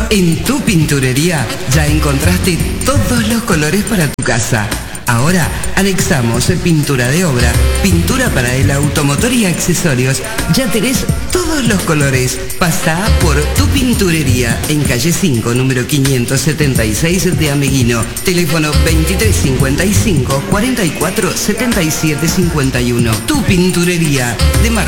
En Tu Pinturería ya encontraste todos los colores para tu casa. Ahora anexamos pintura de obra, pintura para el automotor y accesorios. Ya tenés todos los colores. Pasá por Tu Pinturería en calle 5, número 576 de Ameguino. Teléfono 2355 44 77 51. Tu Pinturería de Mar